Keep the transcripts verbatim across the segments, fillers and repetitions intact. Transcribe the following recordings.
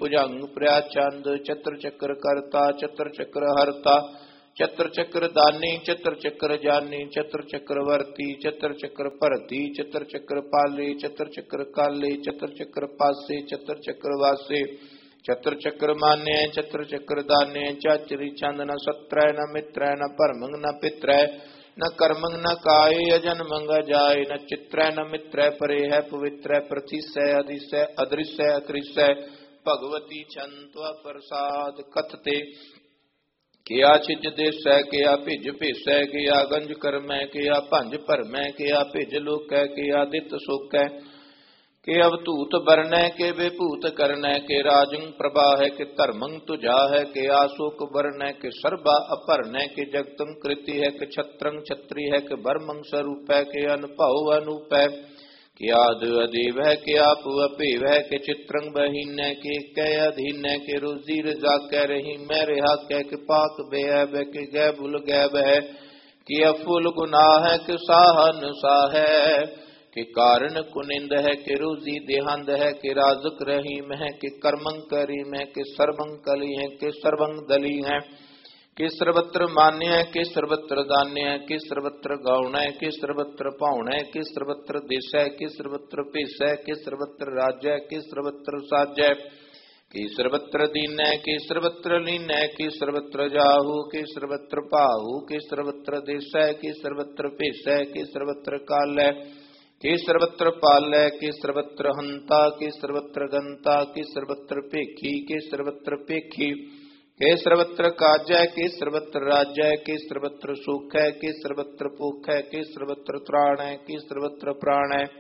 भुजंग प्रयाचंद चत्र चक्र कर्ता चत्र चक्र हरता चत्र चक्र दानी चत्र चक्र जानी चत्र चक्रवर्ती चत्र चक्र परती चत्र चक्र पाले चत्र चक्र काले चत्र चक्र पासे चत्र चक्र वासे चत्र चक्र मान्य चत्र चक्र दान्य चाचरी चंद न सत्रय न मित्रय न परमंग न पित्रय न कर्मंग न काय अजन्मंग जाय न चित्रय न मित्रय परे है पवित्र प्रतिशय अधिशय अदृश्य अकृष्य भगवती छंत्व प्रसाद कथते किया छिज देश किया भिज भेस किया गंज कर्म किया भंज भरम किया भिज लोक किया दित सुख के अवतूत बरन के बेभूत करन के राजंग प्रभा है के धर्मंग तुझा है के आशोक वर्ण के सर्वा अपर्ण के जगतंग कृति है के छत्रंग छत्री है के बर्मंग स्वरूप है के अनुभव अनूप है कि आद अदेव है के आप अपेव है के चित्रंग बहीन के कै अधीन के रुजीर जा कह रही मैं रेहा कह के पाक बेअब के गै बुल गैब है कि अफुल गुनाह है के साहन सा है के कारण कुनिंद है के रोजी देहांद है के राजुक रहीम है के कर्मंग करीम है के सर्वंग कली है के सर्वंग दली है के सर्वत्र मान्य है के सर्वत्र दान्य है के सर्वत्र गौण है के सर्वत्र पाउण है के सर्वत्र देश है के सर्वत्र पेश है के सर्वत्र राज्य है के सर्वत्र साज्य है के सर्वत्र दीन है के सर्वत्र लीन है के सर्वत्र जाहू के सर्वत्र पाहू के सर्वत्र देश है के सर्वत्र पेश है के सर्वत्र काल है के सर्वत्र पाल है के सर्वत्र हंता के सर्वत्र गंता के सर्वत्र पेखी के सर्वत्र पेखी के सर्वत्र काज है के सर्वत्र राज्य है के सर्वत्र सुख है के सर्वत्र भूख है के सर्वत्र त्राण है के सर्वत्र प्राण है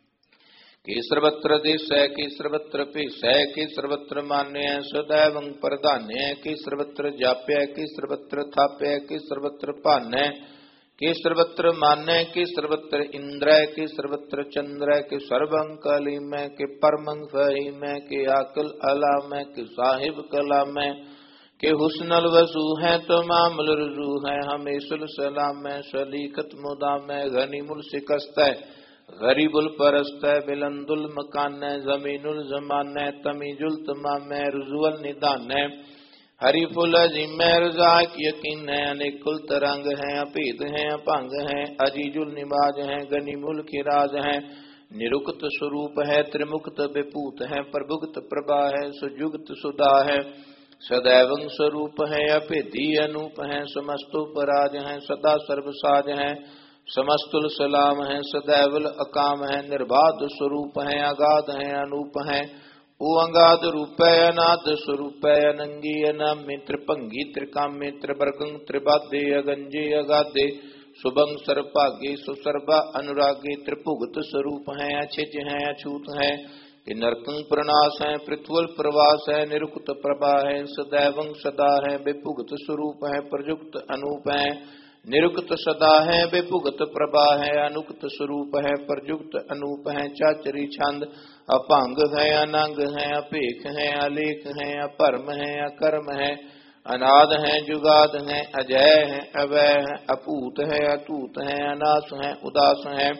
के सर्वत्र देश है के सर्वत्र पेश है के सर्वत्र मान्य है सदैव प्रधान्य है के सर्वत्र जाप्य है के सर्वत्र थाप्य है के सर्वत्र पान्य है के सर्वत्र मान्य के सर्वत्र इंद्र के सर्वत्र चंद्र के सर्वंग कली में के परमंग फही में के आकल अला में के साहिब कला में के हुस्नल वसू है तो मामल रजू है हमेशुल सलाम में सलीखत मुदा में गनीमुल शिकस्त है गरीबुल परस्त है बिलंदुल मकान है जमीनुल जमान है तमीजुल तमाम है रुजुअल निदान है हरि फुल अजीम रजाक यकीन है अनेकुल तरंग है अभेद है अभंग है अजीजुल निवाज है गनीमुल खिराज है निरुक्त स्वरूप है त्रिमुक्त विभूत है प्रभुक्त प्रभा है सुजुक्त सुधा है सदैवं स्वरूप है अभेदी अनूप है समस्तो पराज है सदा सर्वसाज है समस्तुल सलाम है सदैवल अकाम है निर्बाध स्वरूप है अगाध है अनूप है ओ अंगाद रूपय अनाद स्वरूपय अनंगी अनाम मित्र पंगी त्रिकाम्य त्रिवर्गं त्रिबादे अगंजे अगादे सुबंग सर्पागे सुसर्वा अनुरागे त्रिपुगत स्वरूप है अछिज है अछूत है नरकं प्रनाश है पृथ्वल प्रवास है निरुक्त प्रभा है सदैवं सदा है विपुगत स्वरूप है प्रयुक्त अनूप है निरुक्त सदा है विपुगत प्रभा है अनुक्त स्वरूप है प्रयुक्त अनूप है चाचरी छंद अपांग है अनंग है अपेख है अलेख है अपरम है अकर्म है अनाद है जुगाद है अजय है अवय है अपूत है अतूत है अनास है उदास है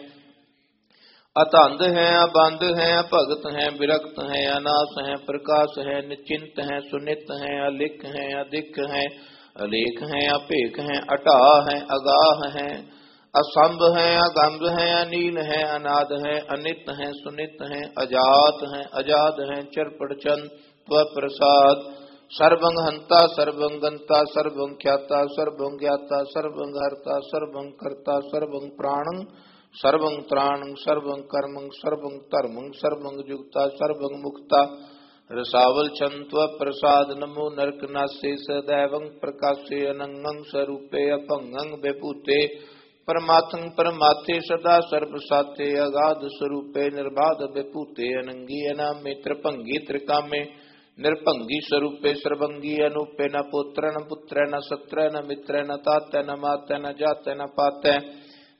अतंध है अबंध है भगत है विरक्त है अनास है प्रकाश है निश्चिंत है सुनित है अलिख है अधिक है अलेख है अपेख है अटा है अगाह है असंभ है अगंभ है अनील है अनाद है अनित है सुनित है अजात है अजाद है चरपड़चन प्रसाद सर्वंग हंता सर्वंग गंता सर्वंग ख्याता सर्वंग ज्ञाता सर्वंग हरता सर्वंग कर्ता सर्वंग प्राणं सर्वं त्राणं सर्वं कर्मं सर्वं धर्मं सर्वं जुक्ता सर्वं मुक्ता रसावल छंत्व प्रसाद नमो नरकनासे सदैवं प्रकाशे अनंगं स्वरूपे अपंगं विभूते परमात्मं परमात्थे सदा सर्वसाते अगाध स्वरूपे निर्बाध विभूते अनंगी अनामे त्रिपंगी त्रिकामे निर्भंगी स्वरूपे सर्वंगी अनूपे न पुत्र न पुत्र न सत्र न मित्र न तात्य न मात्य न जात्य न पात्य